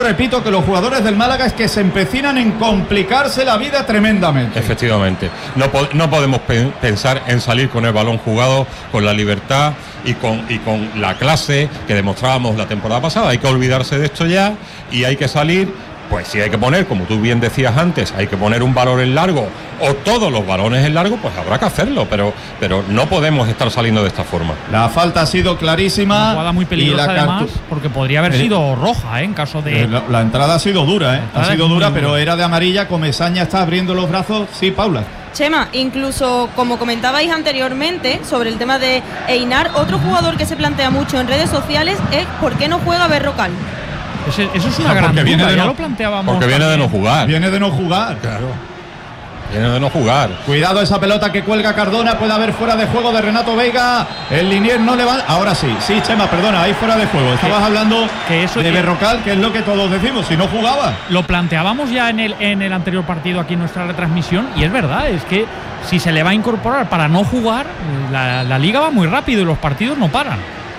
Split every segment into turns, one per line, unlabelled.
Repito que los jugadores del Málaga es que se empecinan en complicarse la vida tremendamente.
Efectivamente, no podemos pensar en salir con el balón jugado, con la libertad y con la clase que demostrábamos la temporada pasada. Hay que olvidarse de esto ya y hay que salir. Pues si hay que poner, como tú bien decías antes, hay que poner un balón en largo o todos los balones en largo, pues habrá que hacerlo, pero no podemos estar saliendo de esta forma.
La falta ha sido clarísima.
Una jugada muy peligrosa además, porque podría haber sido roja, en caso de...
La entrada ha sido dura, ha sido dura, pero era de amarilla. Comesaña está abriendo los brazos. Sí, Paula.
Chema, incluso como comentabais anteriormente sobre el tema de Einar, otro jugador que se plantea mucho en redes sociales es ¿por qué no juega Berrocal?
Eso es una gran duda, ya lo planteábamos.
Porque viene de no jugar.
Viene de no jugar.
Claro. Viene de no jugar.
Cuidado esa pelota que cuelga Cardona. Puede haber fuera de juego de Renato Veiga. El Liniers no le va. Ahora sí. Sí, Chema, perdona, ahí fuera de juego. Estabas hablando de Berrocal, que es lo que todos decimos. Si no jugaba.
Lo planteábamos ya en el anterior partido aquí en nuestra retransmisión. Y es verdad, es que si se le va a incorporar para no jugar, la liga va muy rápido y los partidos no paran.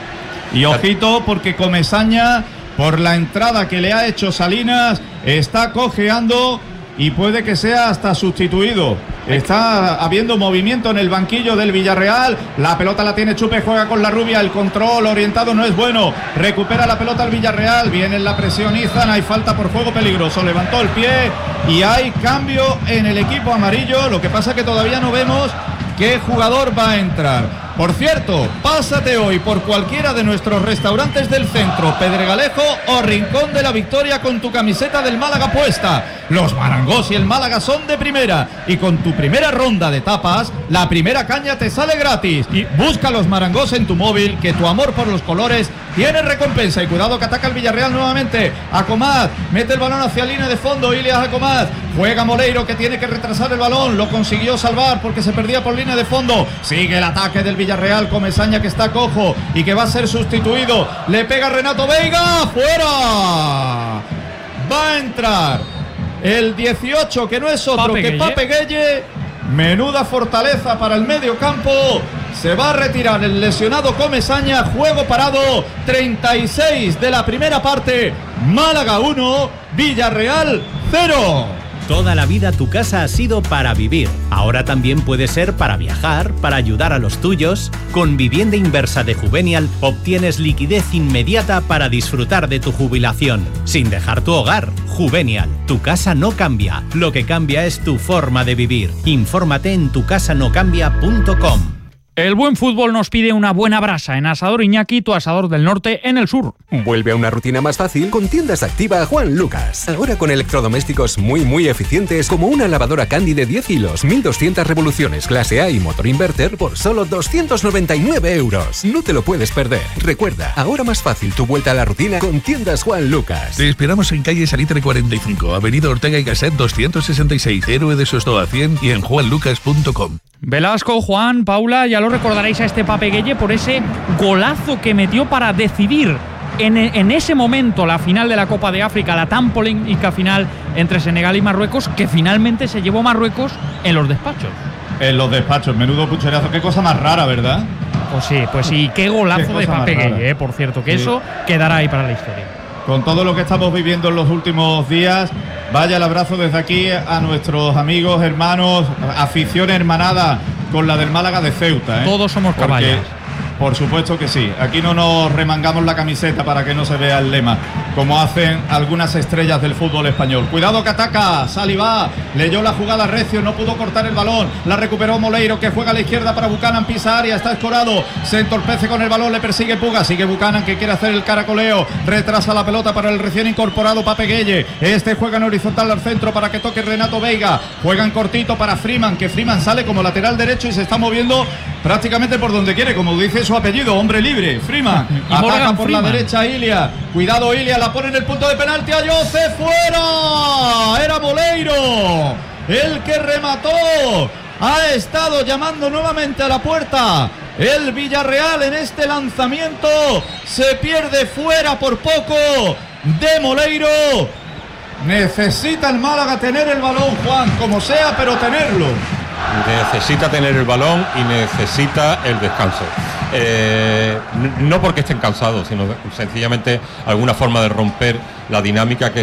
Y ojito, porque Comesaña, por la entrada que le ha hecho Salinas, está cojeando y puede que sea hasta sustituido. Está habiendo movimiento en el banquillo del Villarreal. La pelota la tiene Chupe, juega con la rubia. El control orientado no es bueno. Recupera la pelota el Villarreal. Viene en la presión Izan. Hay falta por juego peligroso. Levantó el pie y hay cambio en el equipo amarillo. Lo que pasa es que todavía no vemos qué jugador va a entrar. Por cierto, pásate hoy por cualquiera de nuestros restaurantes del centro, Pedregalejo o Rincón de la Victoria, con tu camiseta del Málaga puesta. Los Marangos y el Málaga son de primera, y con tu primera ronda de tapas, la primera caña te sale gratis. Y busca los Marangos en tu móvil, que tu amor por los colores tiene recompensa. Y cuidado que ataca el Villarreal nuevamente. Acomad, mete el balón hacia línea de fondo. Ilias Acomad, juega Moleiro, que tiene que retrasar el balón. Lo consiguió salvar porque se perdía por línea de fondo. Sigue el ataque del Villarreal. Comesaña, que está cojo y que va a ser sustituido. Le pega Renato Veiga. ¡Fuera! Va a entrar el 18, que no es otro que Pape Gueye. Menuda fortaleza para el medio campo. Se va a retirar el lesionado Comesaña. Juego parado, 36 de la primera parte. Málaga 1, Villarreal 0.
Toda la vida tu casa ha sido para vivir. Ahora también puede ser para viajar, para ayudar a los tuyos. Con Vivienda Inversa de Juvenial obtienes liquidez inmediata para disfrutar de tu jubilación, sin dejar tu hogar. Juvenial, tu casa no cambia. Lo que cambia es tu forma de vivir. Infórmate en tucasanocambia.com.
El buen fútbol nos pide una buena brasa en Asador Iñaki, tu asador del norte en el sur.
Vuelve a una rutina más fácil con Tiendas Activa Juan Lucas. Ahora con electrodomésticos muy eficientes, como una lavadora Candy de 10 hilos, 1200 revoluciones, clase A y motor inverter por solo 299 euros. No te lo puedes perder. Recuerda, ahora más fácil tu vuelta a la rutina con Tiendas Juan Lucas.
Te esperamos en calle Salitre 45, avenida Ortega y Gasset 266, Héroe de Sostoa 100 y en juanlucas.com.
Velasco, Juan, Paula, ya lo recordaréis a este Pape Gueye por ese golazo que metió para decidir en ese momento la final de la Copa de África, la tan polémica final entre Senegal y Marruecos, que finalmente se llevó Marruecos en los despachos.
En los despachos, menudo pucherazo, qué cosa más rara, ¿verdad?
Pues sí, qué golazo de Pape Gueye, por cierto, que sí. Eso quedará ahí para la historia.
Con todo lo que estamos viviendo en los últimos días, vaya el abrazo desde aquí a nuestros amigos, hermanos, afición hermanada con la del Málaga de Ceuta.
Todos somos caballos.
Por supuesto que sí. Aquí no nos remangamos la camiseta para que no se vea el lema, como hacen algunas estrellas del fútbol español. Cuidado que ataca Salivá, leyó la jugada recio, no pudo cortar el balón, la recuperó Moleiro, que juega a la izquierda para Buchanan, pisa área, está escorado, se entorpece con el balón, le persigue Puga, sigue Buchanan, que quiere hacer el caracoleo, retrasa la pelota para el recién incorporado Pape Gueye. Este juega en horizontal al centro para que toque Renato Veiga, juega en cortito para Freeman, que Freeman sale como lateral derecho y se está moviendo prácticamente por donde quiere, como dice su apellido, hombre libre. Freeman ataca por la derecha Ilia, cuidado Ilia, la pone en el punto de penalti, a Jose, fuera. Era Moleiro el que remató. Ha estado llamando nuevamente a la puerta el Villarreal en este lanzamiento, se pierde fuera por poco de Moleiro. Necesita el Málaga tener el balón, Juan, como sea, pero tenerlo.
Necesita tener el balón y necesita el descanso. no porque estén cansados, sino sencillamente alguna forma de romper la dinámica que